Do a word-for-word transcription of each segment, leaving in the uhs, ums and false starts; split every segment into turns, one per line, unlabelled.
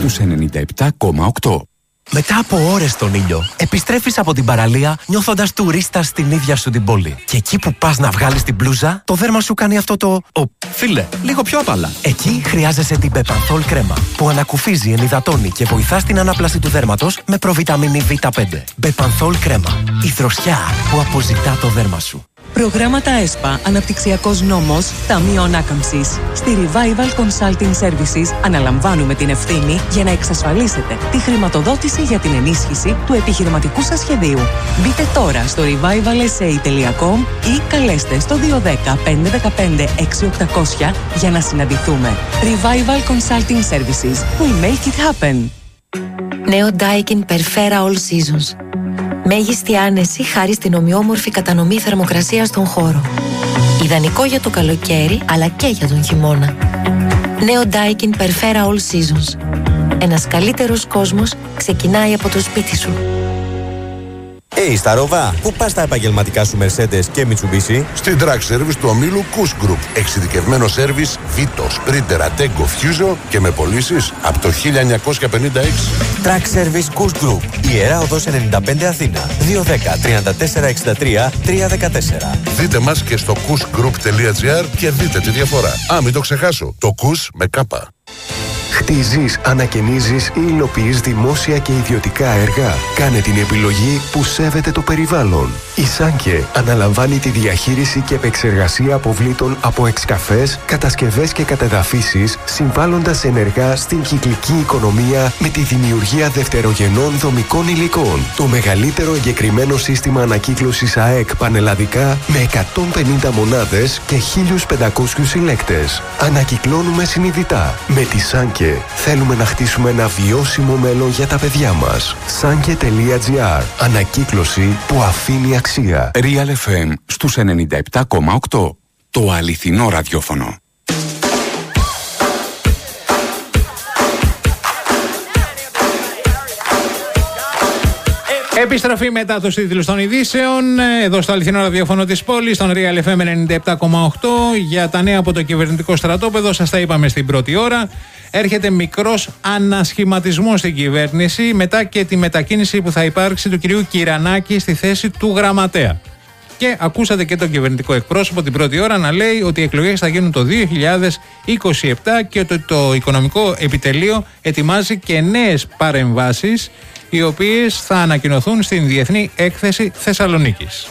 στους ενενήντα επτά κόμμα οκτώ.
Μετά από ώρες στον ήλιο, επιστρέφεις από την παραλία νιώθοντας τουρίστας στην ίδια σου την πόλη. Και εκεί που πας να βγάλεις την μπλούζα, το δέρμα σου κάνει αυτό το... Ο, φίλε, λίγο πιο απαλά. Εκεί χρειάζεσαι την Μπεπανθόλ κρέμα, που ανακουφίζει, ενυδατώνει και βοηθά στην ανάπλαση του δέρματος με προβιταμίνη βι πέντε. Μπεπανθόλ κρέμα. Η δροσιά που αποζητά το δέρμα σου.
Προγράμματα ΕΣΠΑ, Αναπτυξιακός Νόμος, Ταμείο Ανάκαμψης. Στη Revival Consulting Services αναλαμβάνουμε την ευθύνη για να εξασφαλίσετε τη χρηματοδότηση για την ενίσχυση του επιχειρηματικού σας σχεδίου. Μπείτε τώρα στο revival s a dot com ή καλέστε στο δύο ένα μηδέν πέντε ένα πέντε έξι οκτακόσια για να συναντηθούμε. Revival Consulting Services. We make it happen.
Νέο Daikin Perfera All Seasons. Μέγιστη άνεση χάρη στην ομοιόμορφη κατανομή θερμοκρασίας στον χώρο. Ιδανικό για το καλοκαίρι, αλλά και για τον χειμώνα. Νέο Daikin Perfera All Seasons. Ένας καλύτερος κόσμος ξεκινάει από το σπίτι σου.
Hey, Σταρόβα, πού πας τα επαγγελματικά σου Mercedes και Mitsubishi?
Στην Track Service του ομίλου Kuss Group. Εξειδικευμένο σέρβις Vito, Sprinter, Ateco, Fuso και με πωλήσεις από το χίλια εννιακόσια πενήντα έξι.
Track Service Kuss Group. Ιερά Οδός ενενήντα πέντε Αθήνα. δύο ένα μηδέν τριάντα τέσσερα εξήντα τρία τριακόσια δεκατέσσερα.
Δείτε μας και στο kussgroup τελεία gr και δείτε τη διαφορά. Α, μην το ξεχάσω. Το Kuss με κάπα.
Χτίζεις, ανακαινίζεις ή υλοποιείς δημόσια και ιδιωτικά έργα. Κάνε την επιλογή που σέβεται το περιβάλλον. Η Σάνκε αναλαμβάνει τη διαχείριση και επεξεργασία αποβλήτων από εξκαφές, κατασκευές και κατεδαφίσεις, συμβάλλοντας ενεργά στην κυκλική οικονομία με τη δημιουργία δευτερογενών δομικών υλικών. Το μεγαλύτερο εγκεκριμένο σύστημα ανακύκλωσης ΑΕΚ πανελλαδικά με εκατόν πενήντα μονάδες και χίλιους πεντακόσιους συλλέκτες. Ανακυκλώνουμε συνειδητά. Με τη Σάνκε θέλουμε να χτίσουμε ένα βιώσιμο μέλλον για τα παιδιά μας. Sanke τελεία gr. Ανακύκλωση που αφήνει αξία.
Real εφ εμ στους ενενήντα επτά κόμμα οκτώ. Το αληθινό ραδιόφωνο.
Επιστροφή μετά τους τίτλους των ειδήσεων, εδώ στο αληθινό ραδιόφωνο της πόλης, στον Real εφ εμ ενενήντα επτά κόμμα οκτώ. Για τα νέα από το κυβερνητικό στρατόπεδο, σας τα είπαμε στην πρώτη ώρα. Έρχεται μικρός ανασχηματισμός στην κυβέρνηση μετά και τη μετακίνηση που θα υπάρξει του κυρίου Κυρανάκη στη θέση του γραμματέα. Και ακούσατε και τον κυβερνητικό εκπρόσωπο την πρώτη ώρα να λέει ότι οι εκλογές θα γίνουν το δύο χιλιάδες είκοσι επτά και ότι το Οικονομικό Επιτελείο ετοιμάζει και νέες παρεμβάσεις, οι οποίες θα ανακοινωθούν στην Διεθνή Έκθεση Θεσσαλονίκης.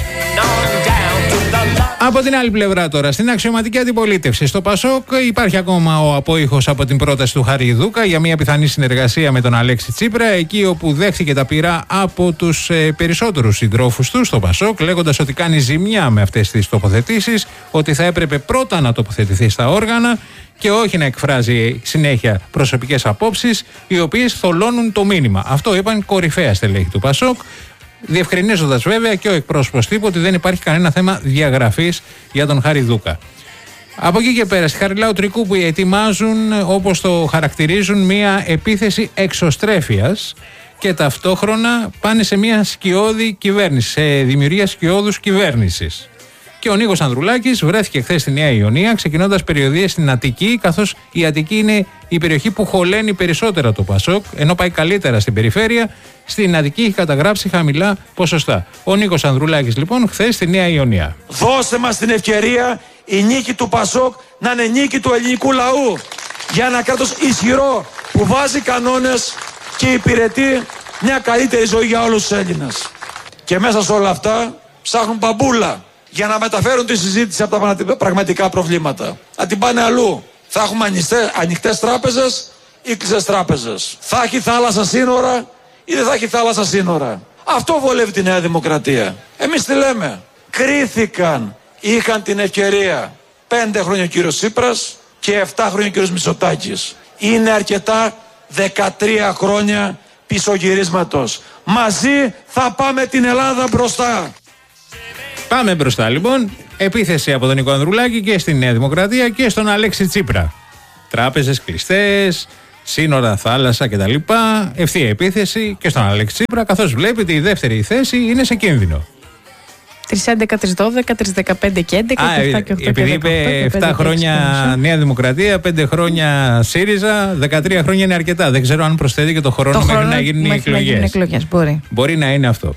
Από την άλλη πλευρά τώρα, στην αξιωματική αντιπολίτευση στο ΠΑΣΟΚ υπάρχει ακόμα ο απόϊχος από την πρόταση του Χάρη Δούκα για μια πιθανή συνεργασία με τον Αλέξη Τσίπρα, εκεί όπου δέχθηκε τα πυρά από τους ε, περισσότερους συντρόφους του στο ΠΑΣΟΚ, λέγοντας ότι κάνει ζημιά με αυτές τις τοποθετήσεις, ότι θα έπρεπε πρώτα να τοποθετηθεί στα όργανα και όχι να εκφράζει συνέχεια προσωπικές απόψεις, οι οποίες θολώνουν το μήνυμα. Αυτό είπαν κορυφαία στελέχη του ΠΑΣΟΚ, διευκρινίζοντας βέβαια και ο εκπρόσωπος τύπου ότι δεν υπάρχει κανένα θέμα διαγραφής για τον Χάρη Δούκα. Από εκεί και πέρα, στη Χαριλάου Τρικούπου ετοιμάζουν, όπως το χαρακτηρίζουν, μια επίθεση εξωστρέφειας και ταυτόχρονα πάνε σε μια σκιώδη κυβέρνηση, σε δημιουργία σκιώδους κυβέρνησης. Και ο Νίκος Ανδρουλάκης βρέθηκε χθες στη Νέα Ιωνία, ξεκινώντας περιοδίες στην Αττική, καθώς η Αττική είναι η περιοχή που χωλαίνει περισσότερα το ΠΑΣΟΚ, ενώ πάει καλύτερα στην περιφέρεια. Στην Αττική έχει καταγράψει χαμηλά ποσοστά. Ο Νίκος Ανδρουλάκης λοιπόν χθες στη Νέα Ιωνία.
Δώσε μας την ευκαιρία η νίκη του ΠΑΣΟΚ να είναι νίκη του ελληνικού λαού. Για ένα κράτος ισχυρό που βάζει κανόνες και υπηρετεί μια καλύτερη ζωή για όλους τους Έλληνες. Και μέσα σε όλα αυτά ψάχνουν μπαμπούλα για να μεταφέρουν τη συζήτηση από τα πραγματικά προβλήματα. Να την πάνε αλλού. Θα έχουμε ανοιχτές τράπεζες ή κλειστές τράπεζες. Θα έχει θάλασσα σύνορα ή δεν θα έχει θάλασσα σύνορα. Αυτό βολεύει τη Νέα Δημοκρατία. Εμείς τι λέμε. Κρίθηκαν, είχαν την ευκαιρία. Πέντε χρόνια ο κύριος Τσίπρας και εφτά χρόνια ο κύριος Μητσοτάκης. Είναι αρκετά δεκατρία χρόνια πισωγυρίσματος. Μαζί θα πάμε την Ελλάδα μπροστά.
Πάμε μπροστά λοιπόν. Επίθεση από τον Νίκο Ανδρουλάκη και στη Νέα Δημοκρατία και στον Αλέξη Τσίπρα. Τράπεζες κλειστές, σύνορα, θάλασσα κτλ. Ευθεία επίθεση και στον Αλέξη Τσίπρα, καθώς βλέπει ότι η δεύτερη θέση είναι σε κίνδυνο.
τρεις έντεκα, τρεις δώδεκα, τρεις δεκαπέντε και έντεκα.
Α,
και επτά και οκτώ
επειδή
και
είπε
δεκαοκτώ,
επτά χρόνια Νέα Δημοκρατία, πέντε χρόνια ΣΥΡΙΖΑ, δεκατρία χρόνια είναι αρκετά. Δεν ξέρω αν προσθέτει και το χρόνο,
το
μέχρι
χρόνο
να γίνουν οι εκλογές.
εκλογές. Μπορεί.
Μπορεί να είναι αυτό.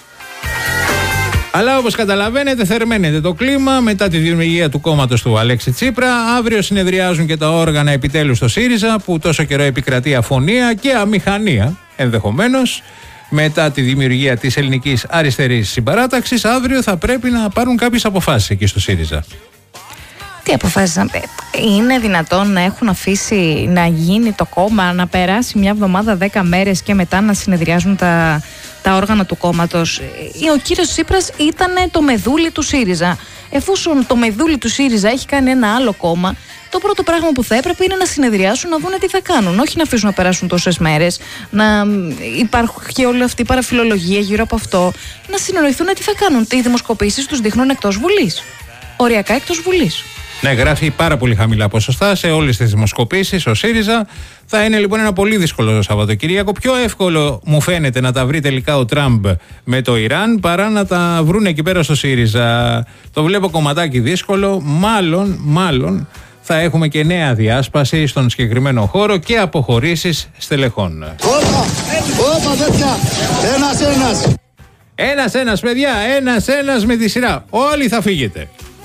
Αλλά όπως καταλαβαίνετε, θερμαίνεται το κλίμα μετά τη δημιουργία του κόμματος του Αλέξη Τσίπρα. Αύριο συνεδριάζουν και τα όργανα επιτέλους στο ΣΥΡΙΖΑ, που τόσο καιρό επικρατεί αφωνία και αμηχανία ενδεχομένως. Μετά τη δημιουργία της Ελληνικής Αριστερής Συμπαράταξης, αύριο θα πρέπει να πάρουν κάποιες αποφάσεις εκεί στο ΣΥΡΙΖΑ.
Τι αποφάσεις? Είναι δυνατόν να έχουν αφήσει να γίνει το κόμμα, να περάσει μια εβδομάδα, δέκα μέρες και μετά να συνεδριάζουν τα, τα όργανα του κόμματος? Ο κύριος Τσίπρας ήταν το μεδούλι του ΣΥΡΙΖΑ. Εφόσον το μεδούλι του ΣΥΡΙΖΑ έχει κάνει ένα άλλο κόμμα, το πρώτο πράγμα που θα έπρεπε είναι να συνεδριάσουν, να δουν τι θα κάνουν. Όχι να αφήσουν να περάσουν τόσες μέρες, να υπάρχει όλη αυτή η παραφιλολογία γύρω από αυτό. Να συνεννοηθούν τι θα κάνουν. Οι δημοσκοπήσεις τους δείχνουν εκτός Βουλής. Οριακά εκτός Βουλής.
Ναι, γράφει πάρα πολύ χαμηλά ποσοστά σε όλες τις δημοσκοπήσεις ο ΣΥΡΙΖΑ. Θα είναι λοιπόν ένα πολύ δύσκολο Σαββατοκύριακο. Πιο εύκολο μου φαίνεται να τα βρει τελικά ο Τραμπ με το Ιράν παρά να τα βρουν εκεί πέρα στο ΣΥΡΙΖΑ. Το βλέπω κομματάκι δύσκολο. Μάλλον, μάλλον θα έχουμε και νέα διάσπαση στον συγκεκριμένο χώρο και αποχωρήσεις στελεχών.
Όπα, όπα παιδιά, ένας ένας.
Ένας ένας παιδιά, ένας ένας με τη σειρά. Όλοι θα φύγετε.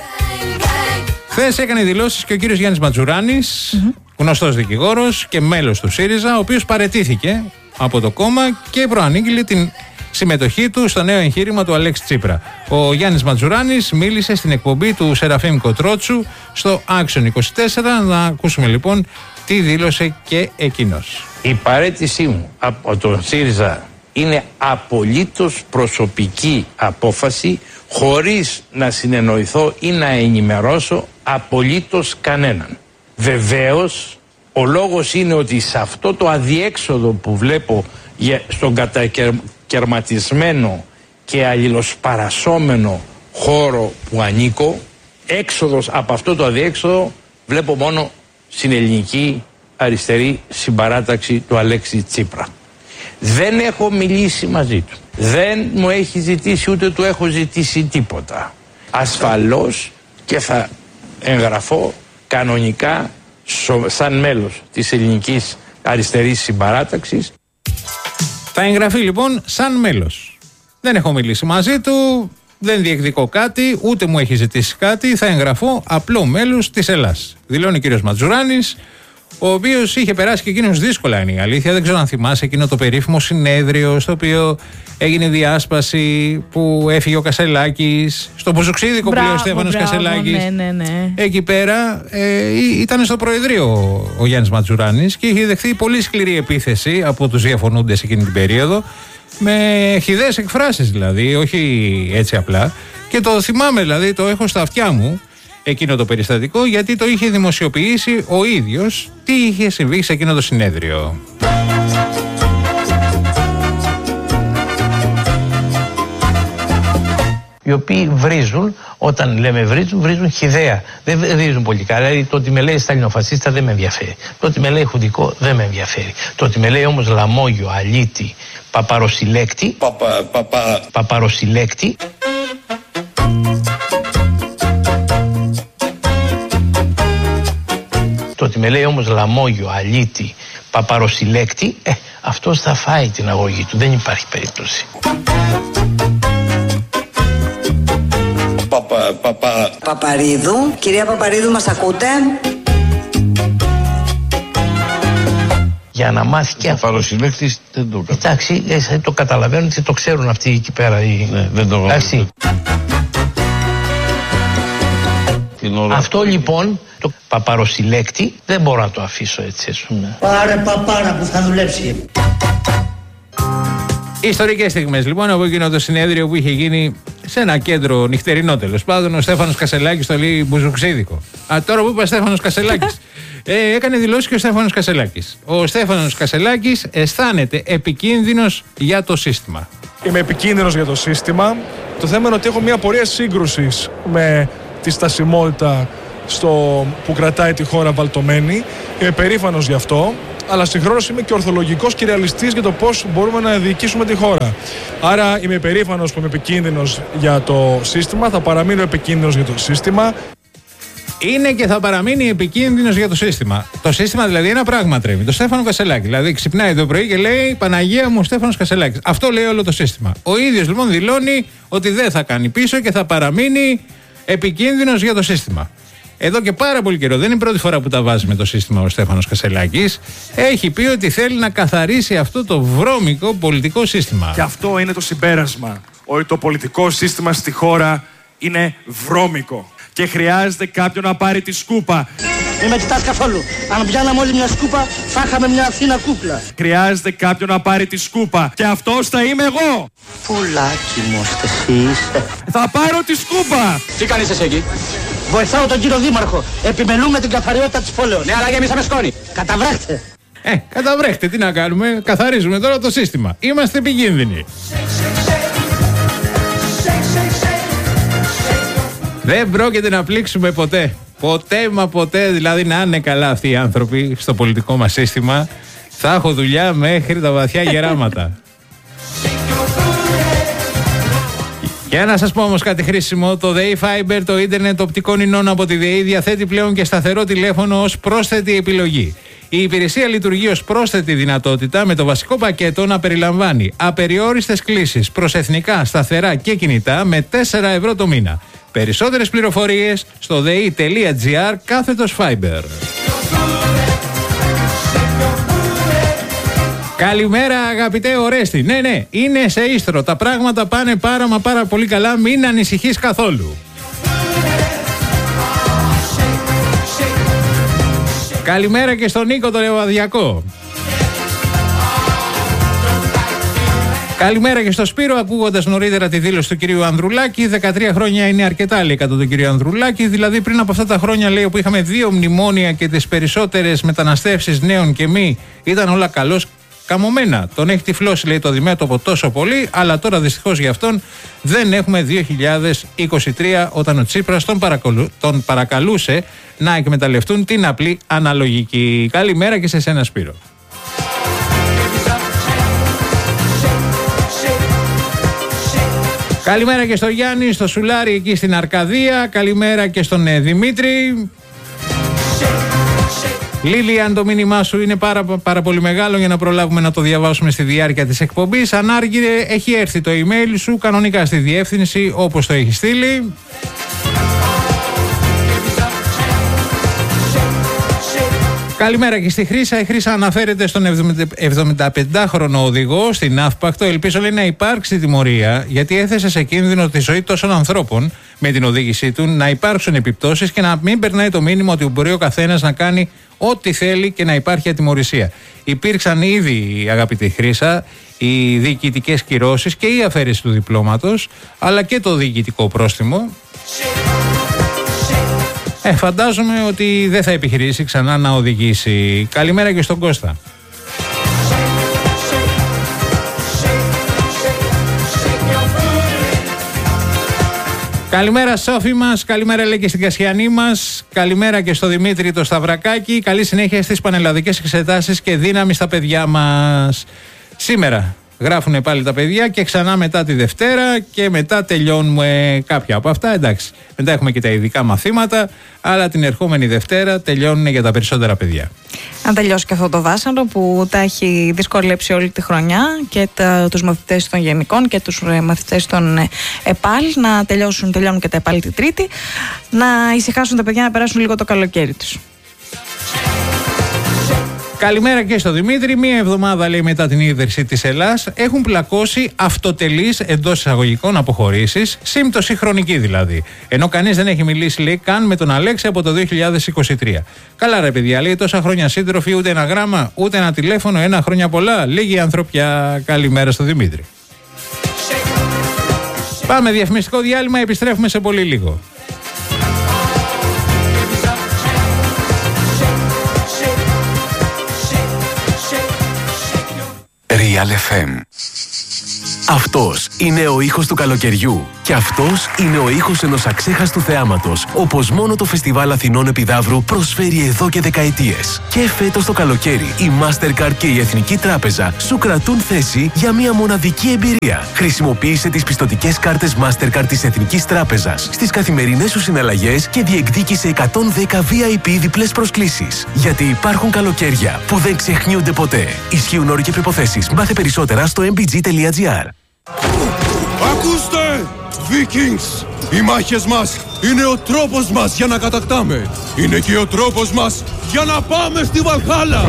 Χθες έκανε δηλώσεις και ο κύριος Γιάννης Ματζουράνης, mm-hmm. γνωστός δικηγόρος και μέλος του ΣΥΡΙΖΑ, ο οποίος παραιτήθηκε από το κόμμα και προανήγγειλε την συμμετοχή του στο νέο εγχείρημα του Αλέξη Τσίπρα. Ο Γιάννης Ματζουράνης μίλησε στην εκπομπή του Σεραφείμ Κοτρότσου στο Action είκοσι τέσσερα. Να ακούσουμε λοιπόν τι δήλωσε και εκείνος.
Η παραίτησή μου από τον ΣΥΡΙΖΑ είναι απολύτως προσωπική απόφαση, χωρίς να συνεννοηθώ ή να ενημερώσω απολύτως κανέναν. Βεβαίως, ο λόγος είναι ότι σε αυτό το αδιέξοδο που βλέπω στον κατακαιρματισμένο και αλληλοσπαρασσόμενο χώρο που ανήκω, έξοδος από αυτό το αδιέξοδο βλέπω μόνο στην Ελληνική Αριστερή Συμπαράταξη του Αλέξη Τσίπρα. Δεν έχω μιλήσει μαζί του. Δεν μου έχει ζητήσει, ούτε του έχω ζητήσει τίποτα. Ασφαλώς και θα εγγραφώ κανονικά σαν μέλος της Ελληνικής Αριστερής Συμπαράταξης.
Θα εγγραφεί λοιπόν σαν μέλος. Δεν έχω μιλήσει μαζί του, δεν διεκδικώ κάτι, ούτε μου έχει ζητήσει κάτι. Θα εγγραφώ απλό μέλος της Ελλάς. Δηλώνει ο κύριος Ματζουράνης, ο οποίος είχε περάσει και εκείνος δύσκολα, είναι η αλήθεια. Δεν ξέρω αν θυμάσαι εκείνο το περίφημο συνέδριο στο οποίο έγινε διάσπαση, που έφυγε ο Κασελάκης, στο Μπουζουξίδικο που λέει ο Στέφανος Κασελάκης.
Ναι, ναι, ναι.
Εκεί πέρα ε, ήταν στο Προεδρείο ο Γιάννης Ματζουράνης και είχε δεχθεί πολύ σκληρή επίθεση από τους διαφωνούντες εκείνη την περίοδο, με χυδαίες εκφράσεις δηλαδή, όχι έτσι απλά. Και το θυμάμαι δηλαδή, το έχω στα αυτιά μου εκείνο το περιστατικό, γιατί το είχε δημοσιοποιήσει ο ίδιος τι είχε συμβεί σε εκείνο το συνέδριο.
Οι οποίοι βρίζουν, όταν λέμε βρίζουν, βρίζουν χυδαία. Δεν βρίζουν πολύ καλά. Δηλαδή το ότι με λέει σταλινοφασίστα δεν με ενδιαφέρει. Το ότι με λέει χουντικό δεν με ενδιαφέρει. Το ότι με λέει όμως λαμόγιο, αλήτη, παπαροσυλλέκτη. Παπα, παπα... Παπαροσυλλέκτη. Το ότι με λέει όμως λαμόγιο, αλήτη, παπαροσυλλέκτη, ε, αυτός θα φάει την αγωγή του. Δεν υπάρχει περίπτωση.
Παπα, παπα... Παπαρίδου. Κυρία Παπαρίδου, μας ακούτε?
Για να μάθει και αυτό.
Παπαροσυλλέκτης δεν το καταλαβαίνω.
Εντάξει, ε, το καταλαβαίνουν και το ξέρουν αυτοί εκεί πέρα. Οι...
Ναι, δεν το
Εντάξει. Αυτό λοιπόν, το παπαροσυλλέκτη, δεν μπορώ να το αφήσω έτσι. Πούμε.
Πάρε παπάρα που θα δουλέψει.
Ιστορικές στιγμές λοιπόν από εκείνο το συνέδριο που είχε γίνει σε ένα κέντρο νυχτερινό, τέλος πάντων. Ο Στέφανος Κασελάκης το λέει Μπουζουξίδικο. Α, τώρα που είπα Στέφανος Κασελάκης, ε, έκανε δηλώσεις και ο Στέφανος Κασελάκης. Ο Στέφανος Κασελάκης αισθάνεται επικίνδυνος για το σύστημα.
Είμαι επικίνδυνος για το σύστημα. Το θέμα είναι ότι έχω μια πορεία σύγκρουσης με τη στασιμότητα στο, που κρατάει τη χώρα βαλτωμένη. Είμαι περήφανος γι' αυτό. αλλά συγχρόνως είμαι και ορθολογικός και ρεαλιστής για το πώς μπορούμε να διοικήσουμε τη χώρα. Άρα είμαι περήφανος που είμαι επικίνδυνος για το σύστημα, θα παραμείνω επικίνδυνος για το σύστημα.
Είναι και θα παραμείνει επικίνδυνος για το σύστημα. Το σύστημα δηλαδή ένα πράγμα τρέμει. Το Στέφανο Κασελάκη. Δηλαδή ξυπνάει το πρωί και λέει Παναγία μου, Στέφανος Κασελάκης. Αυτό λέει όλο το σύστημα. Ο ίδιος λοιπόν δηλώνει ότι δεν θα κάνει πίσω και θα παραμείνει επικίνδυνος για το σύστημα. Εδώ και πάρα πολύ καιρό, δεν είναι η πρώτη φορά που τα βάζει με το σύστημα ο Στέφανος Κασελάκης. Έχει πει ότι θέλει να καθαρίσει αυτό το βρώμικο πολιτικό σύστημα.
Και αυτό είναι το συμπέρασμα. Ότι το πολιτικό σύστημα στη χώρα είναι βρώμικο. Και χρειάζεται κάποιον να πάρει τη σκούπα.
Μην με κοιτάς καθόλου. Αν πιάναμε όλοι μια σκούπα, θα είχαμε μια Αθήνα κούκλα.
Χρειάζεται κάποιον να πάρει τη σκούπα. Και αυτός θα είμαι εγώ.
Πουλάκι μου, εσείς.
Θα πάρω τη σκούπα.
Τι κάνεις εσύ εκεί? Βοηθάω τον κύριο Δήμαρχο. Επιμελούμε την καθαριότητα της πόλεως.
Ναι, αλλά γεμίσαμε σκόνη.
Καταβρέχτε.
Ε, καταβρέχτε, τι να κάνουμε. Καθαρίζουμε τώρα το σύστημα. Είμαστε επικίνδυνοι. Δεν πρόκειται να πλήξουμε ποτέ. Ποτέ μα ποτέ. Δηλαδή να είναι καλά αυτοί οι άνθρωποι στο πολιτικό μας σύστημα. Θα έχω δουλειά μέχρι τα βαθιά γεράματα. Για να σας πω όμως κάτι χρήσιμο, το ΔΕΗ Fiber, το ίντερνετ οπτικών ινών από τη ΔΕΗ, διαθέτει πλέον και σταθερό τηλέφωνο ως πρόσθετη επιλογή. Η υπηρεσία λειτουργεί ως πρόσθετη δυνατότητα με το βασικό πακέτο να περιλαμβάνει απεριόριστες κλήσεις προς εθνικά, σταθερά και κινητά με τέσσερα ευρώ το μήνα. Περισσότερες πληροφορίες στο dei.gr κάθετος Fiber. Καλημέρα αγαπητέ Ορέστη. Ναι, ναι, είναι σε Ίστρο. Τα πράγματα πάνε πάρα μα πάρα πολύ καλά. Μην ανησυχείς καθόλου. Καλημέρα και στον Νίκο τον Λεβαδιακό. Καλημέρα και στο Σπύρο, ακούγοντας νωρίτερα τη δήλωση του κυρίου Ανδρουλάκη. δεκατρία χρόνια είναι αρκετά, λέει, κατά τον κύριο Ανδρουλάκη. Δηλαδή, πριν από αυτά τα χρόνια, λέει, που είχαμε δύο μνημόνια και τις περισσότερες μεταναστεύσεις νέων και μη, ήταν όλα καλώς καμωμένα. Τον έχει τυφλώσει, λέει, το διμέτωπο τόσο πολύ, αλλά τώρα δυστυχώς για αυτόν δεν έχουμε δύο χιλιάδες είκοσι τρία, όταν ο Τσίπρας τον, παρακολου... τον παρακαλούσε να εκμεταλλευτούν την απλή αναλογική. Καλημέρα και σε σένα, Σπύρο. Καλημέρα και στο Γιάννη, στο Σουλάρι εκεί στην Αρκαδία. Καλημέρα και στον ε, Δημήτρη. Λίλιαν, το μήνυμά σου είναι πάρα, πάρα πολύ μεγάλο για να προλάβουμε να το διαβάσουμε στη διάρκεια της εκπομπής. Ανάργυρε, έχει έρθει το email σου κανονικά στη διεύθυνση όπως το έχει στείλει. Καλημέρα και στη Χρύσα. Η Χρύσα αναφέρεται στον εβδομηνταπεντάχρονο οδηγό στην Αύπακτο. Ελπίζω, λέει, να υπάρξει τιμωρία, γιατί έθεσε σε κίνδυνο τη ζωή τόσων ανθρώπων με την οδήγησή του, να υπάρξουν επιπτώσεις και να μην περνάει το μήνυμα ότι μπορεί ο καθένας να κάνει ό,τι θέλει και να υπάρχει ατιμωρησία. Υπήρξαν ήδη, αγαπητή Χρύσα, οι διοικητικές κυρώσεις και η αφαίρεση του διπλώματος, αλλά και το διοικητικό πρόστιμο. Ε, φαντάζομαι ότι δεν θα επιχειρήσει ξανά να οδηγήσει. Καλημέρα και στον Κώστα. Καλημέρα Σόφη μας, καλημέρα λέει και στην Κασιανή μας, καλημέρα και στο Δημήτρη το Σταυρακάκι, καλή συνέχεια στις πανελλαδικές εξετάσεις και δύναμη στα παιδιά μας. Σήμερα γράφουν πάλι τα παιδιά και ξανά μετά τη Δευτέρα και μετά τελειώνουμε κάποια από αυτά. Εντάξει, μετά έχουμε και τα ειδικά μαθήματα, αλλά την ερχόμενη Δευτέρα τελειώνουν για τα περισσότερα παιδιά.
Αν τελειώσει και αυτό το βάσανο που τα έχει δυσκολέψει όλη τη χρονιά και τα, τους μαθητές των γενικών και τους ε, μαθητές των ε, ΕΠΑΛ να τελειώσουν, τελειώνουν και τα ΕΠΑΛ τη Τρίτη, να ησυχάσουν τα παιδιά να περάσουν λίγο το καλοκαίρι τους.
Καλημέρα και στο Δημήτρη. Μία εβδομάδα, λέει, μετά την ίδρυση της Ελλάς έχουν πλακώσει αυτοτελείς εντός εισαγωγικών αποχωρήσεις, σύμπτωση χρονική δηλαδή. Ενώ κανείς δεν έχει μιλήσει, λέει, καν με τον Αλέξη από το δύο χιλιάδες είκοσι τρία. Καλά, ρε παιδιά, λέει, τόσα χρόνια σύντροφοι, ούτε ένα γράμμα, ούτε ένα τηλέφωνο, ένα χρόνια πολλά. Λίγη ανθρωπιά. Καλημέρα στο Δημήτρη. Πάμε διαφημιστικό διάλειμμα, επιστρέφουμε σε πολύ λίγο.
Real εφ εμ. Αυτός είναι ο ήχος του καλοκαιριού Κι αυτός είναι ο ήχος ενός αξέχαστου θεάματος, όπως μόνο το Φεστιβάλ Αθηνών Επιδαύρου προσφέρει εδώ και δεκαετίες. Και φέτος το καλοκαίρι, η Mastercard και η Εθνική Τράπεζα σου κρατούν θέση για μια μοναδική εμπειρία. Χρησιμοποίησε τις πιστωτικές κάρτες Mastercard της Εθνικής Τράπεζας στις καθημερινές σου συναλλαγές και διεκδίκησε εκατόν δέκα βι άι πι διπλές προσκλήσεις. Γιατί υπάρχουν καλοκαίρια που δεν ξεχνιούνται ποτέ. Ισχύουν όροι και προϋποθέσεις. Μάθε περισσότερα στο εμ μπι τζι τελεία τζι άρ.
Ακούστε! Vikings! Οι μάχες μας είναι ο τρόπος μας για να κατακτάμε. Είναι και ο τρόπος μας για να πάμε στη Βαλχάλα.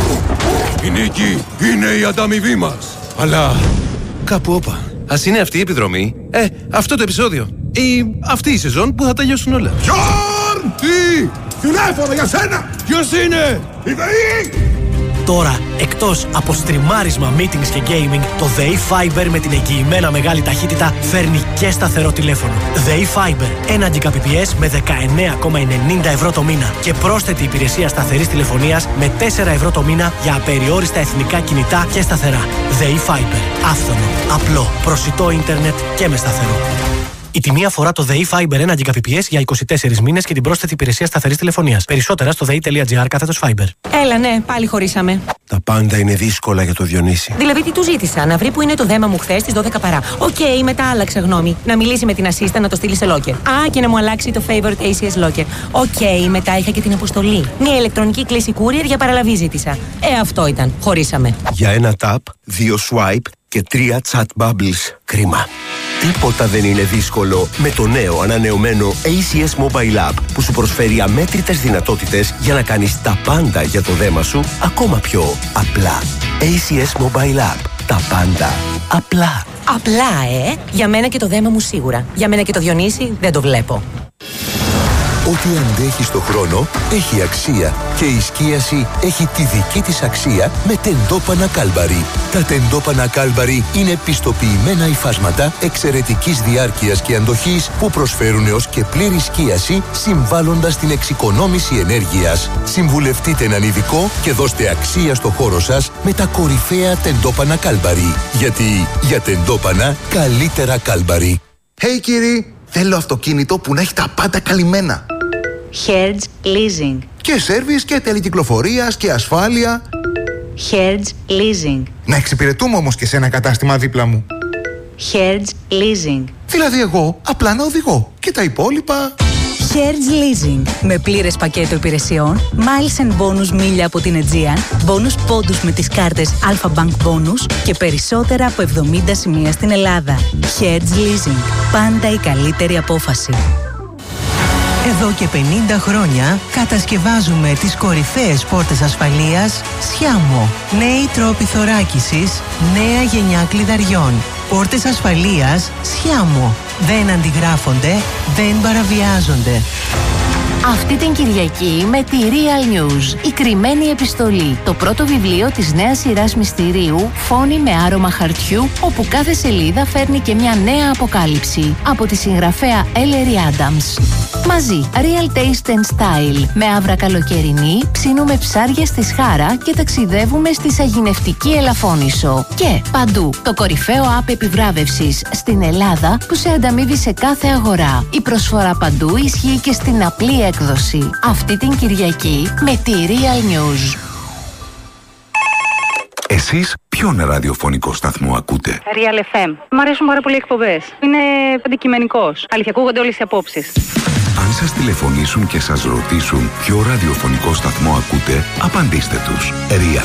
Η νίκη είναι η ανταμοιβή μας. Αλλά κάπου όπα.
Ας είναι αυτή η επιδρομή. Ε, αυτό το επεισόδιο. Ή αυτή η σεζόν που θα τελειώσουν όλα.
Γιόρν! Τι! Τηλέφωνο για σένα! Ποιος είναι? Η ΔΕΗ!
Τώρα, εκτός από στριμάρισμα, meetings και gaming, το ΔΕΗ Fiber με την εγγυημένα μεγάλη ταχύτητα φέρνει και σταθερό τηλέφωνο. ΔΕΗ Fiber, ένα Gbps με δεκαεννέα κόμμα ενενήντα ευρώ το μήνα και πρόσθετη υπηρεσία σταθερής τηλεφωνίας με τέσσερα ευρώ το μήνα για απεριόριστα εθνικά κινητά και σταθερά. ΔΕΗ Fiber, άφθονο, απλό, προσιτό ίντερνετ και με σταθερό. Η τιμή αφορά το ΔΕΗ Fiber ένα Gbps για είκοσι τέσσερις μήνες και την πρόσθετη υπηρεσία σταθερής τηλεφωνίας. Περισσότερα στο δei.gr κάθετος Fiber.
Έλα, ναι, πάλι χωρίσαμε.
Τα πάντα είναι δύσκολα για το Διονύση.
Δηλαδή, τι του ζήτησα, να βρει που είναι το δέμα μου χθες στις δώδεκα παρά. Οκ, okay, μετά άλλαξε γνώμη. Να μιλήσει με την assistant να το στείλει σε locker. Α, και να μου αλλάξει το favorite έι σι ες locker. Οκ, okay, μετά είχα και την αποστολή. Μια ηλεκτρονική κλήση courier για παραλαβή ζήτησα. Ε, αυτό ήταν. Χωρίσαμε.
Για ένα tap, δύο swipe και τρία chat bubbles. Κρίμα. Τίποτα δεν είναι δύσκολο με το νέο ανανεωμένο έι σι ες Mobile App που σου προσφέρει αμέτρητες δυνατότητες για να κάνεις τα πάντα για το δέμα σου ακόμα πιο απλά. έι σι ες Mobile App. Τα πάντα απλά.
Απλά, ε! Για μένα και το δέμα μου σίγουρα. Για μένα και το Διονύση δεν το βλέπω.
Ό,τι αντέχει στο χρόνο έχει αξία και η σκίαση έχει τη δική της αξία με τεντόπανα Κάλμπαρι. Τα τεντόπανα Κάλμπαρι είναι πιστοποιημένα υφάσματα εξαιρετικής διάρκειας και αντοχής που προσφέρουν έως και πλήρη σκίαση συμβάλλοντας στην εξοικονόμηση ενέργειας. Συμβουλευτείτε έναν ειδικό και δώστε αξία στο χώρο σας με τα κορυφαία τεντόπανα Κάλμπαρι. Γιατί για τεντόπανα καλύτερα Κάλμπαρι.
Hey κύριοι, θέλω αυτοκίνητο που να έχει τα πάντα καλυμμένα.
Hertz Leasing.
Και σέρβις και τελεκυκλοφορίας και ασφάλεια.
Hertz Leasing.
Να εξυπηρετούμε όμως και σε ένα κατάστημα δίπλα μου.
Hertz Leasing.
Δηλαδή εγώ απλά να οδηγώ και τα υπόλοιπα...
Hertz Leasing. Με πλήρες πακέτο υπηρεσιών, miles and bonus μίλια από την Aegean, bonus πόντους με τις κάρτες Alpha Bank Bonus και περισσότερα από εβδομήντα σημεία στην Ελλάδα. Hertz Leasing. Πάντα η καλύτερη απόφαση.
Εδώ και πενήντα χρόνια κατασκευάζουμε τις κορυφαίες πόρτες ασφαλείας Sciamo. Νέοι τρόποι θωράκισης, νέα γενιά κλειδαριών. Πόρτες ασφαλείας Sciamo. Δεν αντιγράφονται, δεν παραβιάζονται.
Αυτή την Κυριακή με τη Real News, η κρυμμένη επιστολή, το πρώτο βιβλίο της νέας σειράς μυστηρίου «Φόνοι με άρωμα χαρτιού», όπου κάθε σελίδα φέρνει και μια νέα αποκάλυψη από τη συγγραφέα Ellery Adams. Μαζί, Real Taste and Style, με άβρα καλοκαιρινή, ψήνουμε ψάρια στη Σχάρα και ταξιδεύουμε στη σαγηνευτική Ελαφώνησο. Και παντού, το κορυφαίο app επιβράβευσης στην Ελλάδα που σε ανταμείβει σε κάθε αγορά. Η προσφορά παντού ισχύει και στην απλή έκδοση. Αυτή την Κυριακή με τη Real News.
Εσείς ποιον ραδιοφωνικό σταθμό ακούτε?
Real εφ εμ. Μ' αρέσουν πάρα πολύ οι εκπομπές. Είναι αντικειμενικός. Αλήθεια, ακούγονται όλες οι απόψεις.
Αν σας τηλεφωνήσουν και σας ρωτήσουν ποιο ραδιοφωνικό σταθμό ακούτε, απαντήστε τους. Real